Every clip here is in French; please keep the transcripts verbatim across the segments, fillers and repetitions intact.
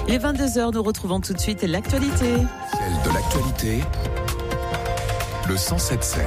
Il est vingt-deux heures, nous retrouvons tout de suite l'actualité. Celle de l'actualité, le cent sept sept.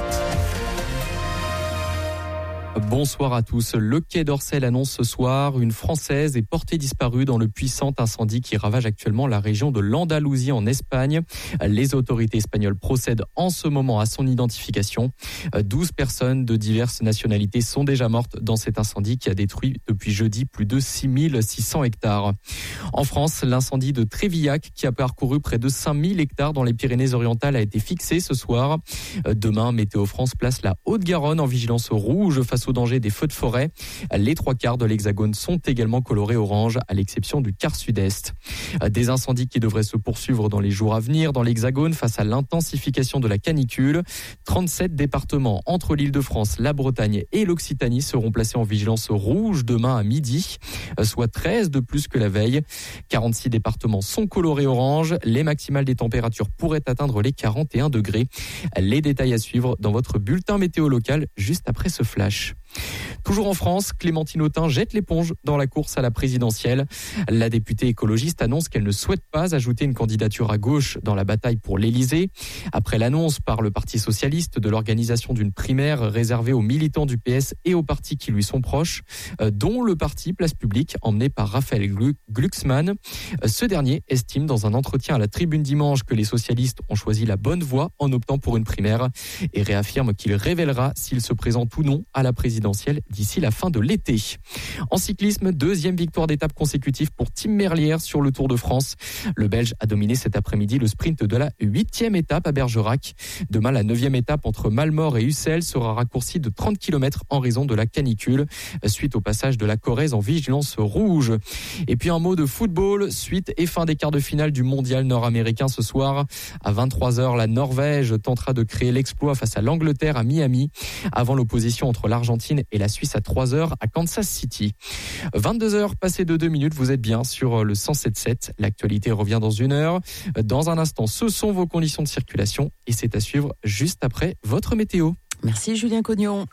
Bonsoir à tous. Le Quai d'Orsay annonce ce soir une Française est portée disparue dans le puissant incendie qui ravage actuellement la région de l'Andalousie en Espagne. Les autorités espagnoles procèdent en ce moment à son identification. douze personnes de diverses nationalités sont déjà mortes dans cet incendie qui a détruit depuis jeudi plus de six mille six cents hectares. En France, l'incendie de Trévillac qui a parcouru près de cinq mille hectares dans les Pyrénées-Orientales a été fixé ce soir. Demain, Météo France place la Haute-Garonne en vigilance rouge face au danger des feux de forêt. Les trois quarts de l'Hexagone sont également colorés orange, à l'exception du quart sud-est. Des incendies qui devraient se poursuivre dans les jours à venir dans l'Hexagone face à l'intensification de la canicule. trente-sept départements entre l'Île-de-France, la Bretagne et l'Occitanie seront placés en vigilance rouge demain à midi, soit treize de plus que la veille. quarante-six départements sont colorés orange. Les maximales des températures pourraient atteindre les quarante et un degrés. Les détails à suivre dans votre bulletin météo local juste après ce flash. Toujours en France, Clémentine Autain jette l'éponge dans la course à la présidentielle. La députée écologiste annonce qu'elle ne souhaite pas ajouter une candidature à gauche dans la bataille pour l'Élysée. Après l'annonce par le Parti socialiste de l'organisation d'une primaire réservée aux militants du P S et aux partis qui lui sont proches, dont le parti Place Publique, emmené par Raphaël Glucksmann. Ce dernier estime dans un entretien à la Tribune dimanche que les socialistes ont choisi la bonne voie en optant pour une primaire et réaffirme qu'il révélera s'il se présente ou non à la présidentielle d'ici la fin de l'été. En cyclisme, deuxième victoire d'étape consécutive pour Tim Merlier sur le Tour de France. Le Belge a dominé cet après-midi le sprint de la huitième étape à Bergerac. Demain, la neuvième étape entre Malmort et Ussel sera raccourcie de trente kilomètres en raison de la canicule, suite au passage de la Corrèze en vigilance rouge. Et puis un mot de football, suite et fin des quarts de finale du mondial nord-américain ce soir. À vingt-trois heures, la Norvège tentera de créer l'exploit face à l'Angleterre à Miami, avant l'opposition entre l'Argentine et la Suisse à trois heures à Kansas City. vingt-deux heures passées de deux minutes, vous êtes bien sur le cent sept sept. L'actualité revient dans une heure. Dans un instant, ce sont vos conditions de circulation et c'est à suivre juste après votre météo. Merci Julien Cognon.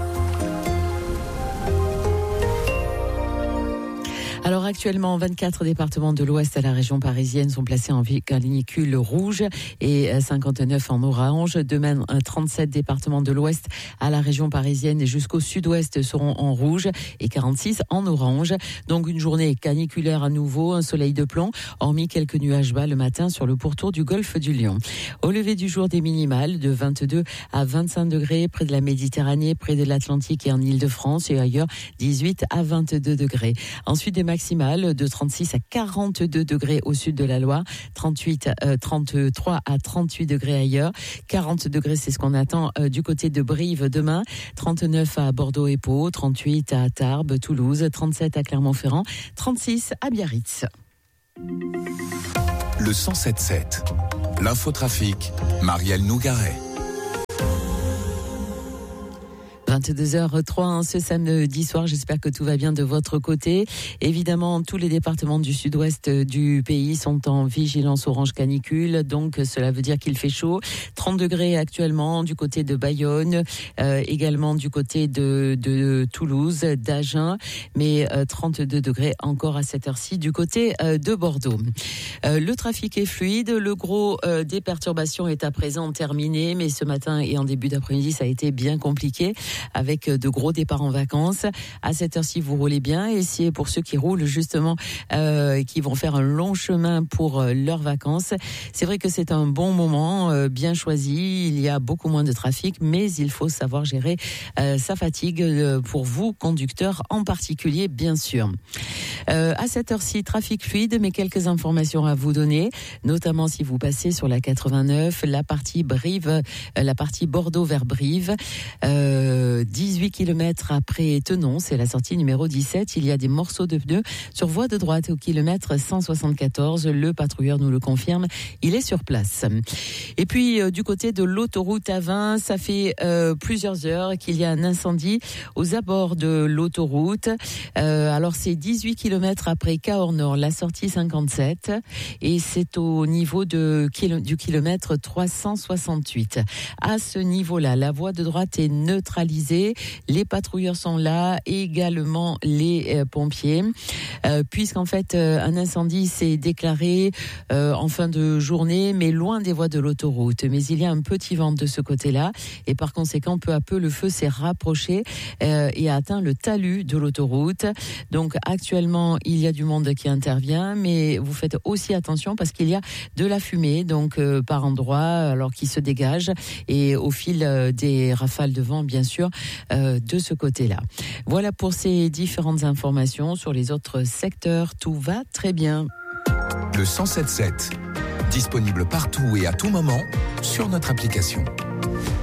Alors actuellement, vingt-quatre départements de l'Ouest à la région parisienne sont placés en canicule rouge et cinquante-neuf en orange. Demain, trente-sept départements de l'Ouest à la région parisienne et jusqu'au sud-ouest seront en rouge et quarante-six en orange. Donc une journée caniculaire à nouveau, un soleil de plomb, hormis quelques nuages bas le matin sur le pourtour du golfe du Lion. Au lever du jour, des minimales de vingt-deux à vingt-cinq degrés près de la Méditerranée, près de l'Atlantique et en Île-de-France et ailleurs, dix-huit à vingt-deux degrés. Ensuite, des maximale de trente-six à quarante-deux degrés au sud de la Loire, trente-huit, euh, trente-trois à trente-huit degrés ailleurs, quarante degrés c'est ce qu'on attend euh, du côté de Brive demain, trente-neuf à Bordeaux et Pau, trente-huit à Tarbes, Toulouse, trente-sept à Clermont-Ferrand, trente-six à Biarritz. Le cent sept sept, l'infotrafic, Marielle Nougaret. vingt-deux heures zéro trois ce samedi soir, j'espère que tout va bien de votre côté. Évidemment, tous les départements du sud-ouest du pays sont en vigilance orange canicule, donc cela veut dire qu'il fait chaud. trente degrés actuellement du côté de Bayonne, euh, également du côté de, de Toulouse, d'Agen, mais euh, trente-deux degrés encore à cette heure-ci du côté euh, de Bordeaux. Euh, le trafic est fluide, le gros euh, des perturbations est à présent terminé, mais ce matin et en début d'après-midi, ça a été bien compliqué, avec de gros départs en vacances. À cette heure-ci, vous roulez bien. Et c'est pour ceux qui roulent justement, euh, qui vont faire un long chemin pour euh, leurs vacances. C'est vrai que c'est un bon moment, euh, bien choisi. Il y a beaucoup moins de trafic, mais il faut savoir gérer euh, sa fatigue euh, pour vous, conducteurs en particulier, bien sûr. Euh, à cette heure-ci, trafic fluide, mais quelques informations à vous donner, notamment si vous passez sur la quatre-vingt-neuf, la partie Brive, euh, la partie Bordeaux vers Brive. Euh, dix-huit kilomètres après Tenon, c'est la sortie numéro dix-sept. Il y a des morceaux de pneus sur voie de droite au kilomètre cent soixante-quatorze. Le patrouilleur nous le confirme, il est sur place. Et puis euh, du côté de l'autoroute A vingt, ça fait euh, plusieurs heures qu'il y a un incendie aux abords de l'autoroute. Euh, alors c'est dix-huit kilomètres après Cahors Nord, la sortie cinquante-sept, et c'est au niveau de, du kilomètre trois cent soixante-huit. À ce niveau-là, la voie de droite est neutralisée localisé. Les patrouilleurs sont là, et également les euh, pompiers, euh, puisqu'en fait euh, un incendie s'est déclaré euh, en fin de journée, mais loin des voies de l'autoroute. Mais il y a un petit vent de ce côté-là, et par conséquent, peu à peu, le feu s'est rapproché euh, et a atteint le talus de l'autoroute. Donc actuellement, il y a du monde qui intervient, mais vous faites aussi attention parce qu'il y a de la fumée, donc euh, par endroits, alors qui se dégage, et au fil euh, des rafales de vent, bien sûr, euh, de ce côté-là. Voilà pour ces différentes informations. Sur les autres secteurs, tout va très bien. Le cent sept sept, disponible partout et à tout moment sur notre application.